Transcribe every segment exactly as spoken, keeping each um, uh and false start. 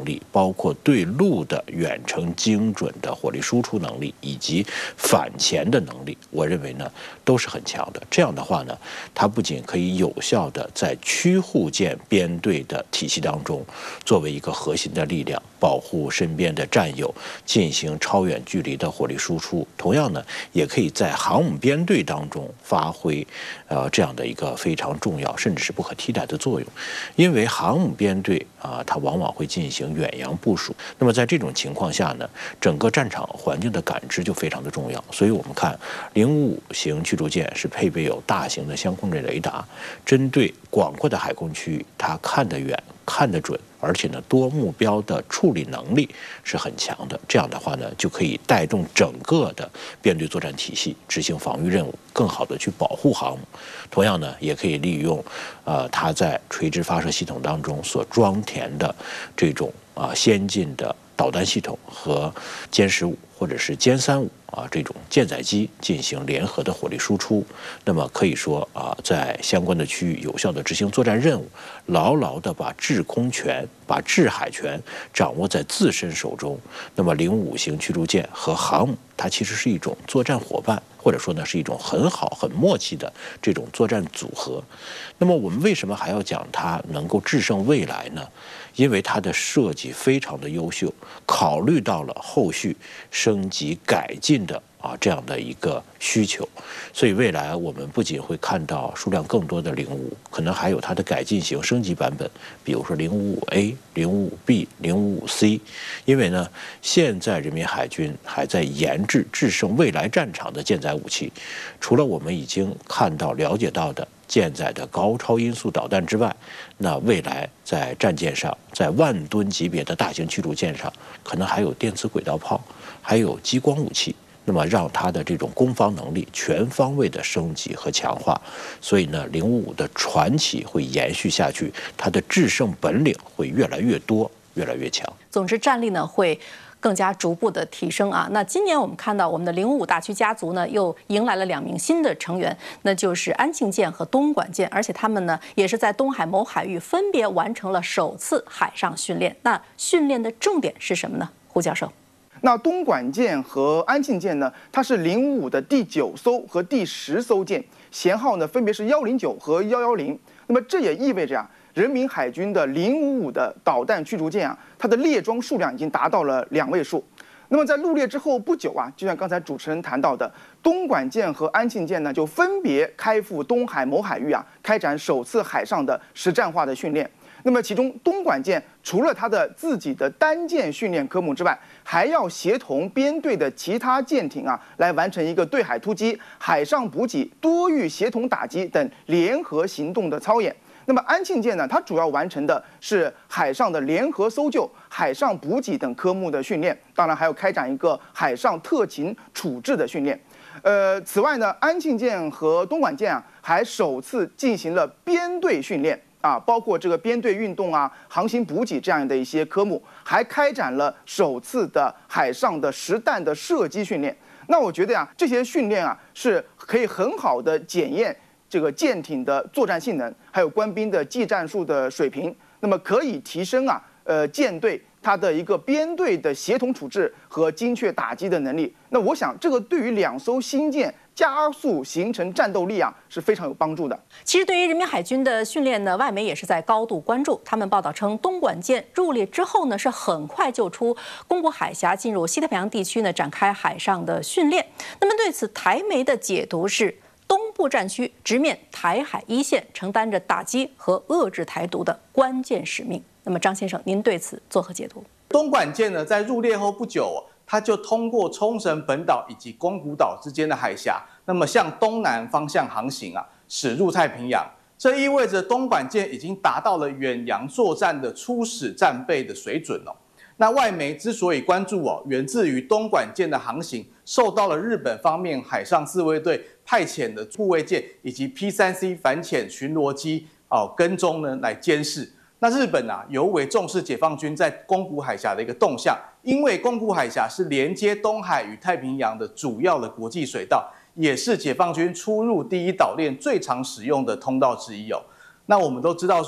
力，包括对陆的远程精准的火力输出能力，以及反潜的能力，我认为呢都是很强的。这样的话呢，它不仅可以有效的在驱护舰编队的体系当中作为一个核心的力量，保护身边的战友，进行超远距离的火力输出。同样呢，也可以在航母编队当中发挥呃这样的一个非常重要甚至是不可替代的作用。因为航母编队啊，它往往会进行远洋部署。那么在这种情况下呢，整个战场环境的感知就非常的重要。所以我们看零五五型驱逐舰是配备有大型的相控阵雷达，针对广阔的海空区域，它看得远、看得准，而且呢，多目标的处理能力是很强的。这样的话呢，就可以带动整个的编队作战体系执行防御任务，更好的去保护航母。同样呢，也可以利用呃它在垂直发射系统当中所装填的这种啊、呃、先进的导弹系统和歼十五或者是歼三五啊这种舰载机进行联合的火力输出。那么可以说啊，在相关的区域有效的执行作战任务，牢牢的把制空权、把制海权掌握在自身手中。那么零五型驱逐舰和航母，它其实是一种作战伙伴，或者说呢是一种很好、很默契的这种作战组合。那么我们为什么还要讲它能够制胜未来呢？因为它的设计非常的优秀，考虑到了后续升级改进的啊这样的一个需求，所以未来我们不仅会看到数量更多的零五五，可能还有它的改进型升级版本，比如说零五五 A、零五五 B、零五五 C。因为呢，现在人民海军还在研制制胜未来战场的舰载武器，除了我们已经看到、了解到的舰载的高超音速导弹之外，那未来在战舰上，在万吨级别的大型驱逐舰上，可能还有电磁轨道炮，还有激光武器。那么让它的这种攻防能力全方位的升级和强化，所以呢，零五五的传奇会延续下去，它的制胜本领会越来越多，越来越强。 总之，战力呢会更加逐步的提升啊。那今年我们看到我们的零五五大驱家族呢又迎来了两名新的成员，那就是安庆舰和东莞舰，而且他们呢也是在东海某海域分别完成了首次海上训练。那训练的重点是什么呢？胡教授。 那东莞舰和安庆舰呢，它是零五五的第九艘和第十艘舰，舷号呢分别是幺零九和幺幺零。那么这也意味着啊，人民海军的零五五的导弹驱逐舰啊，它的列装数量已经达到了两位数。那么在入列之后不久啊，就像刚才主持人谈到的，东莞舰和安庆舰呢，就分别开赴东海某海域啊，开展首次海上的实战化的训练。那么，其中东莞舰除了它的自己的单舰训练科目之外，还要协同编队的其他舰艇啊，来完成一个对海突击、海上补给、多域协同打击等联合行动的操演。那么安庆舰呢，它主要完成的是海上的联合搜救、海上补给等科目的训练，当然还要开展一个海上特勤处置的训练。呃，此外呢，安庆舰和东莞舰啊，还首次进行了编队训练。啊，包括这个编队运动啊、航行补给这样的一些科目，还开展了首次的海上的实弹的射击训练。那我觉得呀，这些训练啊是可以很好的检验这个舰艇的作战性能，还有官兵的技战术的水平。那么可以提升啊，呃，舰队它的一个编队的协同处置和精确打击的能力。那我想，这个对于两艘新舰加速形成战斗力啊，是非常有帮助的。 其实，对于人民海军的训练呢，外媒也是在高度关注。他们报道称，东莞舰入列之后呢，是很快就出宫古海峡，进入西太平洋地区呢，展开海上的训练。那么，对此台媒的解读是，东部战区直面台海一线，承担着打击和遏制台独的关键使命。那么，张先生，您对此作何解读？ 东莞舰呢，在入列后不久，它就通过冲绳本岛以及宫古岛之间的海峡，那么向东南方向航行啊，驶入太平洋。这意味着东莞舰已经达到了远洋作战的初始战备的水准哦。那外媒之所以关注哦，源自于东莞舰的航行受到了日本方面海上自卫队派遣的护卫舰以及 P 三 C 反潜巡逻机哦跟踪呢来监视。那日本啊尤为重视解放军在宫古海峡的一个动向，因为宫古海峡是连接东海与太平洋的主要的国际水道，也是解放军出入第一岛链最常使用的通道之一哦。那我们都知道说，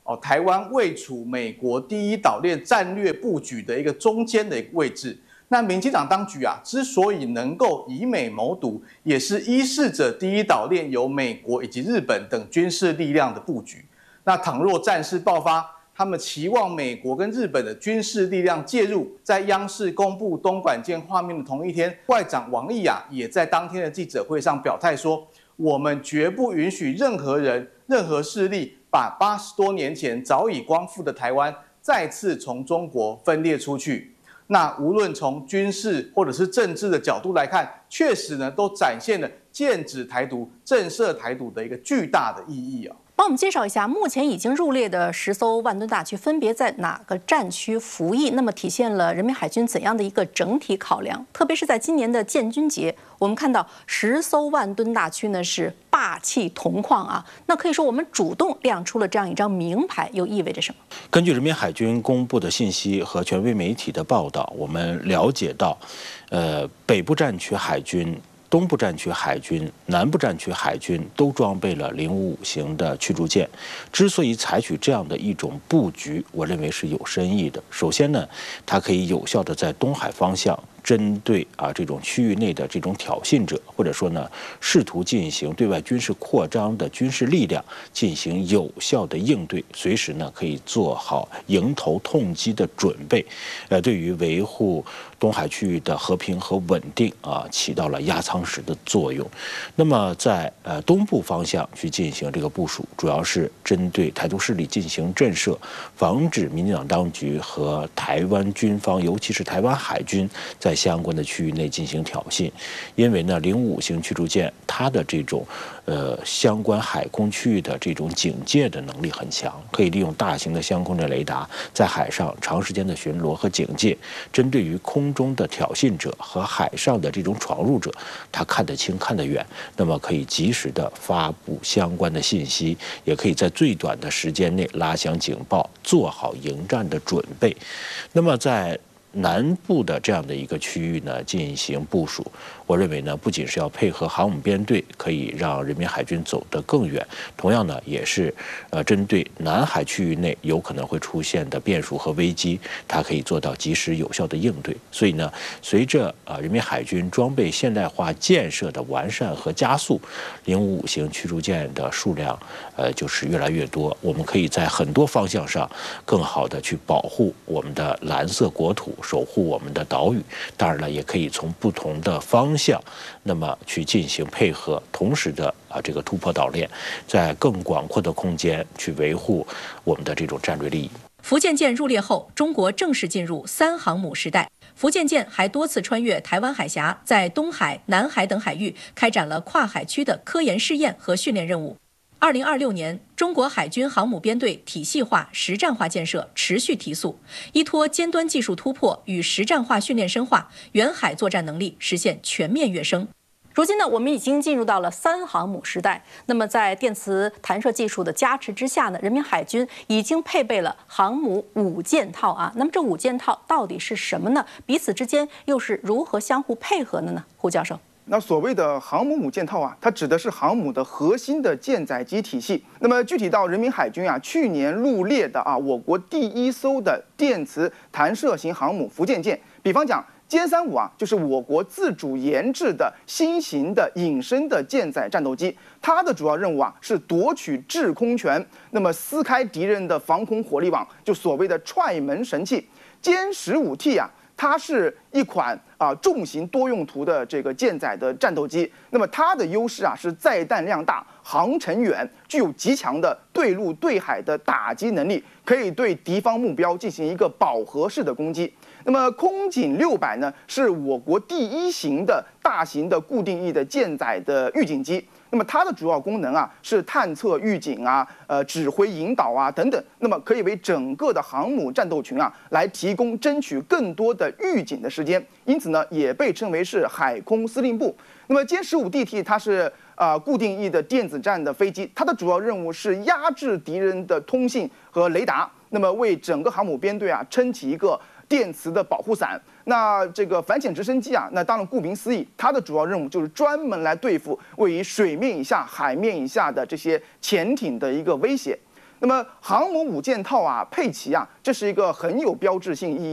哦，台湾位处美国第一岛链战略布局的一个中间的一个位置。那民进党当局啊，之所以能够以美谋独，也是依恃着第一岛链由美国以及日本等军事力量的布局。那倘若战事爆发，他们期望美国跟日本的军事力量介入。在央视公布东莞舰画面的同一天，外长王毅啊，也在当天的记者会上表态说，我们绝不允许任何人、任何势力把八十多年前早已光复的台湾再次从中国分裂出去。那无论从军事或者是政治的角度来看，确实呢都展现了剑指台独、震慑台独的一个巨大的意义啊。 帮我们介绍一下，目前已经入列的十艘万吨大驱分别在哪个战区服役？那么体现了人民海军怎样的一个整体考量？特别是在今年的建军节，我们看到十艘万吨大驱呢是霸气铜矿啊，那可以说我们主动亮出了这样一张名牌，又意味着什么？ 根据人民海军公布的信息和权威媒体的报道，我们了解到，呃，北部战区海军、东部战区海军、南部战区海军都装备了零五五型的驱逐舰。之所以采取这样的一种布局，我认为是有深意的。首先呢，它可以有效地在东海方向针对啊这种区域内的这种挑衅者，或者说呢试图进行对外军事扩张的军事力量进行有效的应对，随时呢可以做好迎头痛击的准备，呃，对于维护东海区域的和平和稳定啊起到了压舱石的作用。那么在呃东部方向去进行这个部署，主要是针对台独势力进行震慑，防止民进党当局和台湾军方，尤其是台湾海军在相关的区域内进行挑衅。因为呢，零五五型驱逐舰它的这种呃相关海空区域的这种警戒的能力很强，可以利用大型的相控阵雷达在海上长时间的巡逻和警戒，针对于空中的挑衅者和海上的这种闯入者，它看得清看得远，那么可以及时的发布相关的信息，也可以在最短的时间内拉响警报，做好迎战的准备。那么在南部的这样的一个区域呢进行部署，我认为呢不仅是要配合航母编队，可以让人民海军走得更远，同样呢也是呃针对南海区域内有可能会出现的变数和危机，它可以做到及时有效的应对。所以呢，随着啊、呃、人民海军装备现代化建设的完善和加速，零五五型驱逐舰的数量呃就是越来越多，我们可以在很多方向上更好的去保护我们的蓝色国土，守护我们的岛屿。当然了，也可以从不同的方向，那么去进行配合，同时的啊这个突破岛链，在更广阔的空间去维护我们的这种战略利益。 福建舰入列后，中国正式进入三航母时代。福建舰还多次穿越台湾海峡，在东海、南海等海域开展了跨海区的科研试验和训练任务。二零二六年，中国海军航母编队体系化、实战化建设持续提速，依托尖端技术突破与实战化训练深化，远海作战能力实现全面跃升。如今呢，我们已经进入到了三航母时代。那么，在电磁弹射技术的加持之下呢，人民海军已经配备了航母五件套啊。那么，这五件套到底是什么呢？彼此之间又是如何相互配合的呢？胡教授。 那所谓的航母母舰套啊，它指的是航母的核心的舰载机体系。那么具体到人民海军啊，去年入列的啊，我国第一艘的电磁弹射型航母福建舰，比方讲歼三五啊，就是我国自主研制的新型的隐身的舰载战斗机，它的主要任务啊是夺取制空权，那么撕开敌人的防空火力网，就所谓的踹门神器。歼十五 T 啊，它是一款啊重型多用途的这个舰载的战斗机，那么它的优势啊是载弹量大、航程远，具有极强的对陆对海的打击能力，可以对敌方目标进行一个饱和式的攻击。那么空警六百呢，是我国第一型的大型的固定翼的舰载的预警机。那么它的主要功能啊是探测预警啊、呃指挥引导啊等等，那么可以为整个的航母战斗群啊来提供争取更多的预警的时间，因此呢也被称为是海空司令部。那么歼十五 D T 它是啊、呃、固定翼的电子战的飞机，它的主要任务是压制敌人的通信和雷达，那么为整个航母编队啊撑起一个电磁的保护伞。那这个反潜直升机啊，那当然顾名思义，它的主要任务就是专门来对付位于水面以下、海面以下的这些潜艇的一个威胁。 那么航母五件套啊，配齐啊，这是一个很有标志性意义。